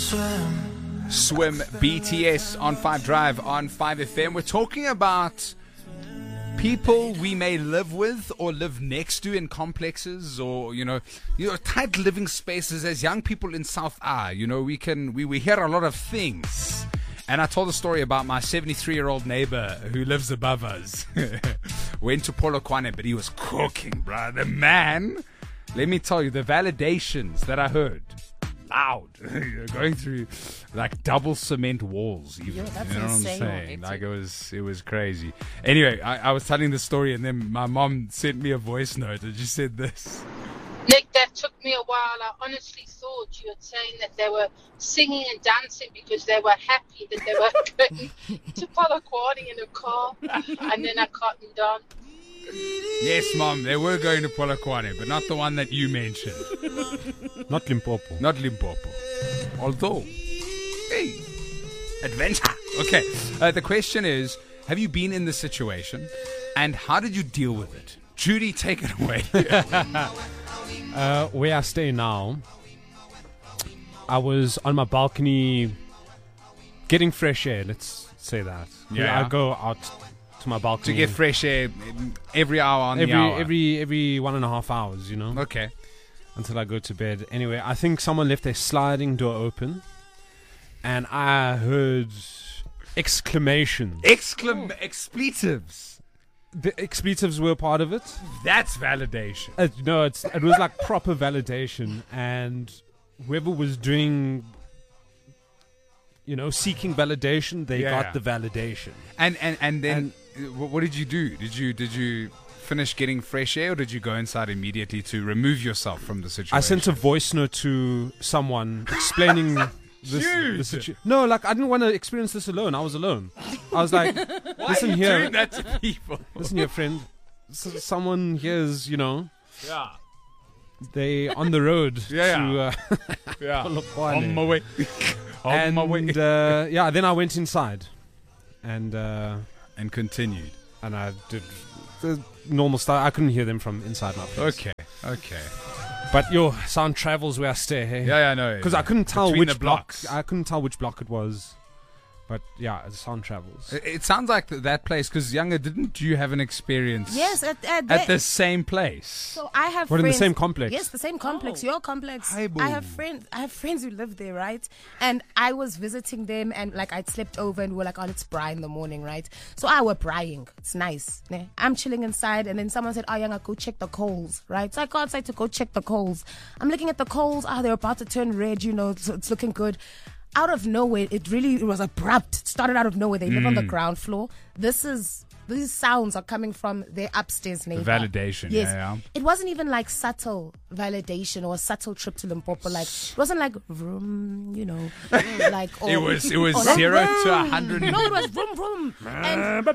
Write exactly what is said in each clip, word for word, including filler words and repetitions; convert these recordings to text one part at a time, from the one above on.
Swim B T S on five Drive on five F M. We're talking about people we may live with or live next to in complexes, or you know, you know, tight living spaces. As young people in South are, you know, we can we, we hear a lot of things. And I told a story about my seventy-three-year-old neighbor who lives above us. Went to Polokwane, but he was cooking, bro. The man, let me tell you, the validations that I heard. Loud. Going through like double cement walls even. Yo, that's you know insane. what I'm saying? Like it was it was crazy. Anyway, I, I was telling the story and then my mom sent me a voice note and she said this. Nick, that took me a while. I honestly thought you were saying that they were singing and dancing because they were happy that they were going to Polokwane in a car, and then I cottoned on. Yes, Mom, they were going to Polokwane, but not the one that you mentioned. Not Limpopo. Not Limpopo. Although, hey, adventure. Okay, uh, the question is, have you been in this situation, and how did you deal with it? Judy, take it away. uh, where I stay now, I was on my balcony getting fresh air, let's say that. Yeah. I go out to my balcony. To get fresh air every hour on every, the hour? Every, every one and a half hours, you know? Okay. Until I go to bed. Anyway, I think someone left a sliding door open, and I heard exclamation. Exclam- expletives. The expletives were part of it. That's validation. Uh, no, it's it was like proper validation, and whoever was doing, you know, seeking validation, they Yeah. got the validation. And and and then, and, what did you do? Did you did you finish getting fresh air, or did you go inside immediately to remove yourself from the situation? I sent a voice note to someone explaining this, the situation. No, like I didn't want to experience this alone. I was alone. I was like, Why listen are you here, doing that to people? listen here, friend. S- someone here is, you know, Yeah, they on the road Yeah, to uh, yeah. Polokwane. On my way. On and my way. uh, yeah, then I went inside, and uh, And continued. and I did the normal stuff. I couldn't hear them from inside my place. Okay, okay. But your sound travels where I stay. Hey? Yeah, yeah, I know. Because I couldn't tell Between which the block. blocks. I couldn't tell which block it was. But yeah, the sound travels. It, it sounds like th- that place. Because Younger, didn't you have an experience? Yes, at, at, At the same place. So I have What, in the friends. same complex? Yes, the same complex. Your complex. Hi, I have boom. friends. I have friends who live there, right? And I was visiting them, and like I'd slept over, and we were like, "Oh, let's braai in the morning, right?" So I were braaiing. It's nice. Ne? I'm chilling inside, and then someone said, "Oh, Younger, go check the coals," right? So I go outside to go check the coals. I'm looking at the coals. Ah, they're about to turn red. You know, it's, it's looking good. Out of nowhere, it really it was abrupt. It started out of nowhere. They live on the ground floor. This is these sounds are coming from their upstairs neighbor. Validation, Yes. yeah, yeah. It wasn't even like subtle validation or a subtle trip to Limpopo. Like it wasn't like vroom, you know, like or, It was it was or like, zero to vroom. a hundred. No, it was vroom vroom. And,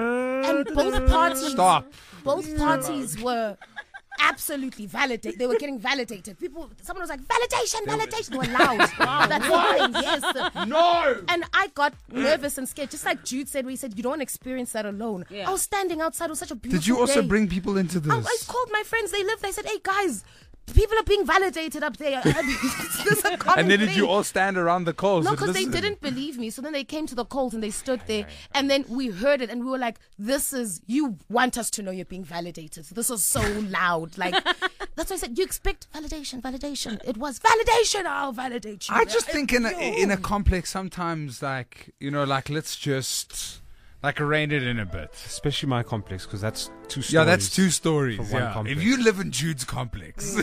and both parties, Stop. both parties were absolutely validated. They were getting validated. People, someone was like, validation, validation. They were loud. That's fine. Yes. No. And I got nervous and scared, just like Jude said, where he said, you don't experience that alone. Yeah. I was standing outside. It was such a beautiful Did you also day. bring people into this? I, I called my friends. They lived. I said, hey, guys, people are being validated up there. This is a common and then did thing. you all stand around the coals? No, and because they listen? didn't believe me. So then they came to the coals and they stood there. And then we heard it and we were like, this is, you want us to know you're being validated. This is so loud. Like, that's why I said, you expect validation, validation. It was validation. I'll validate you. I just think in a, in a complex sometimes, like, you know, like, let's just, like, rein it in a bit. Especially my complex, because that's two stories. Yeah, that's two stories. for one Yeah. complex. If you live in Jude's complex.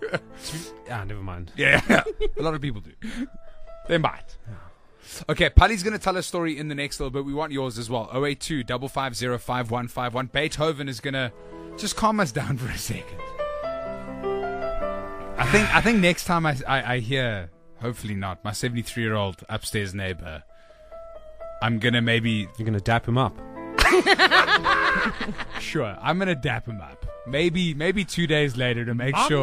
Yeah, never mind. yeah, yeah. A lot of people do. They might. Okay, Pali's going to tell a story in the next little bit. We want yours as well. oh eight two, five five zero, five one five one. Beethoven is going to just calm us down for a second. I think I think next time I, I, I hear, hopefully not, my seventy-three-year-old upstairs neighbor, I'm going to maybe... You're going to dap him up. Sure, I'm going to dap him up. Maybe maybe two days later to make sure...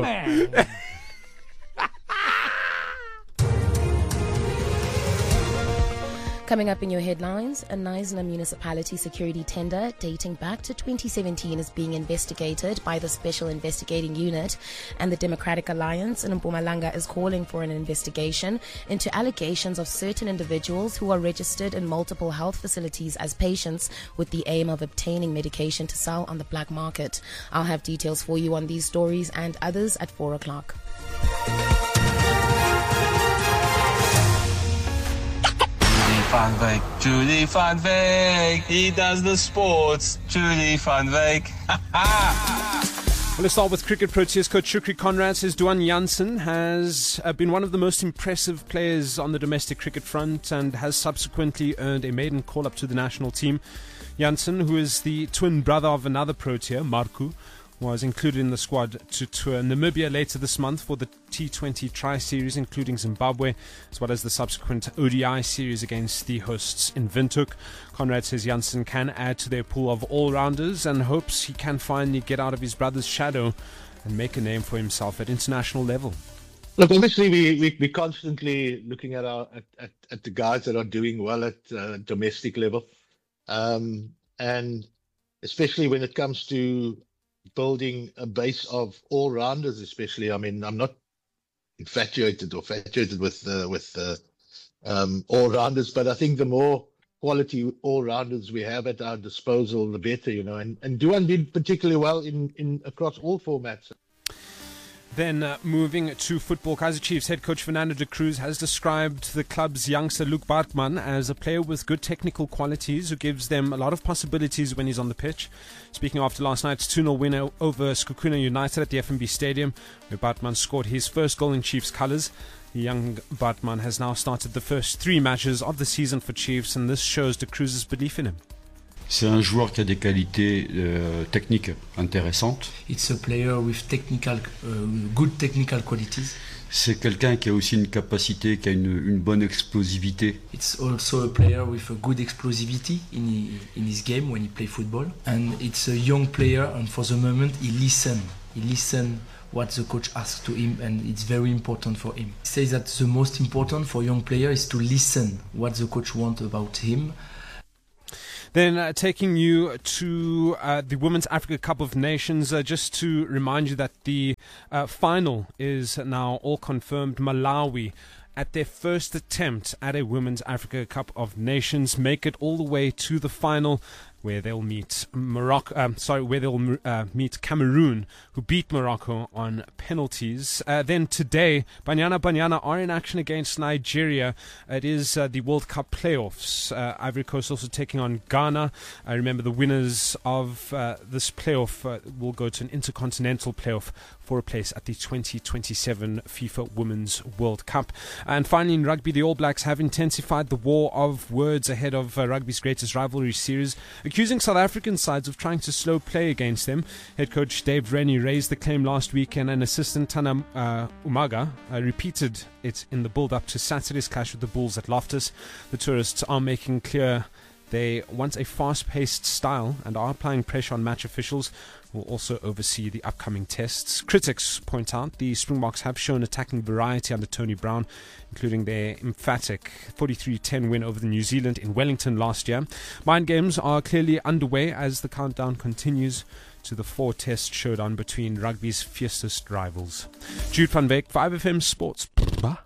Coming up in your headlines, a Knysna municipality security tender dating back to twenty seventeen is being investigated by the Special Investigating Unit, and the Democratic Alliance in Mpumalanga is calling for an investigation into allegations of certain individuals who are registered in multiple health facilities as patients with the aim of obtaining medication to sell on the black market. I'll have details for you on these stories and others at four o'clock. Van Wyk, Julie Van Wyk, he does the sports, Julie Van Wyk. Well, let's start with cricket. Proteas coach Shukri Conrad says Duan Jansen has uh, been one of the most impressive players on the domestic cricket front and has subsequently earned a maiden call-up to the national team. Jansen, who is the twin brother of another Protea, Marku, was included in the squad to tour Namibia later this month for the T twenty Tri-Series, including Zimbabwe, as well as the subsequent O D I series against the hosts in Windhoek. Conrad says Jansen can add to their pool of all-rounders and hopes he can finally get out of his brother's shadow and make a name for himself at international level. Look, obviously we, we, we're constantly looking at, our, at, at, at the guys that are doing well at uh, domestic level. Um, and especially when it comes to building a base of all-rounders, especially. I mean, I'm not infatuated or infatuated with uh, with uh, um, all-rounders, but I think the more quality all-rounders we have at our disposal, the better, you know. And and Duan did particularly well in, in across all formats. Then uh, moving to football, Kaizer Chiefs head coach Fernando de Cruz has described the club's youngster Luke Bartman as a player with good technical qualities who gives them a lot of possibilities when he's on the pitch. Speaking after last night's two nil win over Skukuna United at the F N B Stadium, where Bartman scored his first goal in Chiefs colours. The young Bartman has now started the first three matches of the season for Chiefs, and this shows de Cruz's belief in him. C'est un joueur qui a des qualités euh, techniques intéressantes. It's a player with technical, uh, good technical qualities. C'est quelqu'un qui a aussi une capacité, qui a une, une bonne explosivité. It's also a player with a good explosivity in, in his game when he plays football. And it's a young player, and for the moment he listens. He listens what the coach asks to him, and it's very important for him. He says that the most important for young player is to listen what the coach wants about him. Then uh, taking you to uh, the Women's Africa Cup of Nations, uh, just to remind you that the uh, final is now all confirmed. Malawi, at their first attempt at a Women's Africa Cup of Nations, make it all the way to the final, where they'll meet Morocco. Um, sorry, where they'll uh, meet Cameroon, who beat Morocco on penalties. Uh, then today, Banyana Banyana are in action against Nigeria. It is uh, the World Cup playoffs. Uh, Ivory Coast also taking on Ghana. I remember the winners of uh, this playoff uh, will go to an intercontinental playoff for a place at the twenty twenty-seven FIFA Women's World Cup. And finally, in rugby, the All Blacks have intensified the war of words ahead of uh, rugby's greatest rivalry series, accusing South African sides of trying to slow play against them. Head coach Dave Rennie raised the claim last week, and an assistant, Tana uh, Umaga, uh, repeated it in the build-up to Saturday's clash with the Bulls at Loftus. The tourists are making clear they want a fast-paced style and are applying pressure on match officials, who will also oversee the upcoming tests. Critics point out the Springboks have shown attacking variety under Tony Brown, including their emphatic forty-three ten win over the New Zealand in Wellington last year. Mind games are clearly underway as the countdown continues to the four-test showdown between rugby's fiercest rivals. Jude van Wyk, five F M Sports. Bah.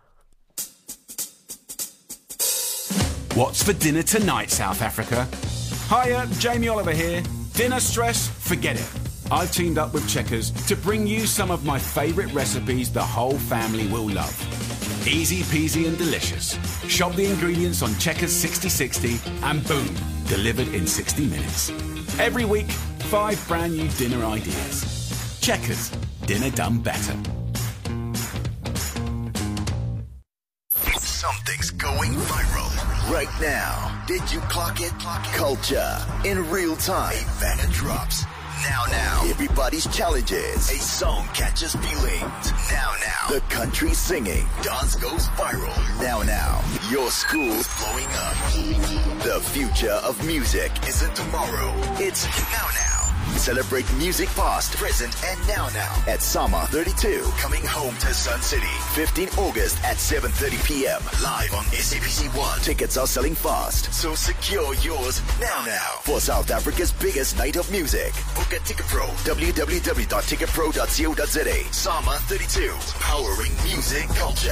What's for dinner tonight, South Africa? Hiya, Jamie Oliver here. Dinner stress? Forget it. I've teamed up with Checkers to bring you some of my favourite recipes the whole family will love. Easy peasy and delicious. Shop the ingredients on Checkers sixty sixty and boom, delivered in sixty minutes. Every week, five brand new dinner ideas. Checkers, dinner done better. Something's going viral right now. Did you clock it? Culture in real time. A banner drops. Now, now. Everybody's challenges. A song catches feelings. Now, now. The country singing. Dance goes viral. Now, now. Your school's blowing up. The future of music isn't tomorrow. It's now, now. Celebrate music past, present, and now now at Sama thirty-two. Coming home to Sun City. fifteenth of August at seven thirty p.m. Live on S A B C one. Tickets are selling fast, so secure yours now now. For South Africa's biggest night of music. Book at Ticket Pro. w w w dot ticket pro dot co dot za. Sama thirty-two. Powering music culture.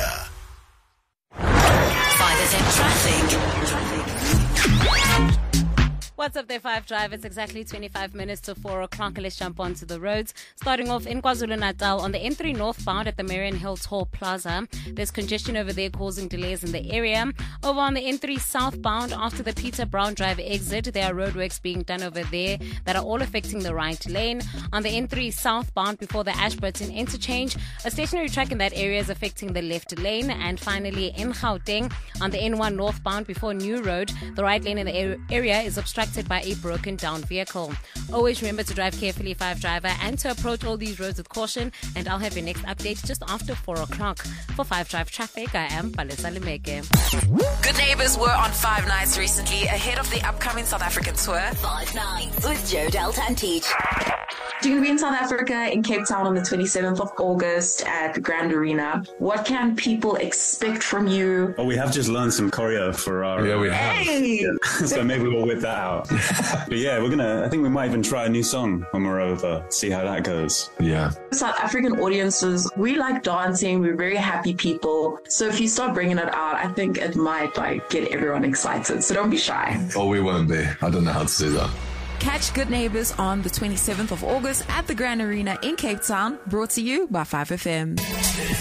five F M traffic. What's up there, Five Drive? It's exactly twenty-five minutes to four o'clock. Let's jump onto the roads. Starting off in KwaZulu-Natal on the N three northbound at the Marion Hill Toll Plaza. There's congestion over there causing delays in the area. Over on the N three southbound after the Peter Brown Drive exit, there are roadworks being done over there that are all affecting the right lane. On the N three southbound before the Ashburton interchange, a stationary track in that area is affecting the left lane. And finally in Gauteng on the N one northbound before New Road, the right lane in the area is obstructed by a broken down vehicle. Always remember to drive carefully, Five Driver, and to approach all these roads with caution. And I'll have your next update just after four o'clock. For Five Drive Traffic, I am Palesa Lemeke. Good Neighbors were on Five Nights recently ahead of the upcoming South African tour. Five Nights with Joe Deltantich. You're going to be in South Africa, in Cape Town on the twenty-seventh of August at the Grand Arena. What can people expect from you? Oh, we have just learned some choreo for our... Yeah, we have. Hey! Yeah. So maybe we'll whip that out. But yeah, we're going to... I think we might even try a new song when we're over, see how that goes. Yeah. South African audiences, we like dancing. We're very happy people. So if you start bringing it out, I think it might like get everyone excited. So don't be shy. Oh, we won't be. I don't know how to do that. Catch Good Neighbors on the twenty-seventh of August at the Grand Arena in Cape Town, brought to you by five F M.